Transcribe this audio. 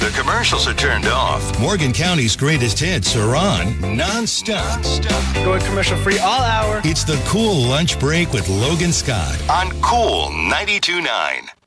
The commercials are turned off. Morgan County's greatest hits are on non-stop. Going commercial free all hour. It's the Cool Lunch Break with Logan Scott on Cool 92.9.